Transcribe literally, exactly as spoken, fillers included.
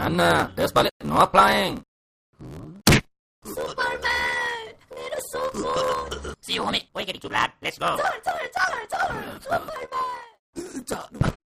ध्यान त्यसपालि no flying Superman मेरो सोको See you, homie. Wait, get it too loud. Let's go. चल चल चल चल सुपरम्यान